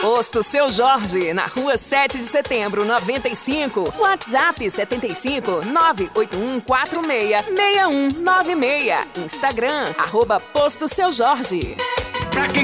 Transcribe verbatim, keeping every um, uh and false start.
Posto Seu Jorge, na rua sete de setembro, noventa e cinco. WhatsApp setenta e cinco, nove oito um quatro seis, seis um nove seis. Instagram, arroba Posto Seu Jorge. Pra quem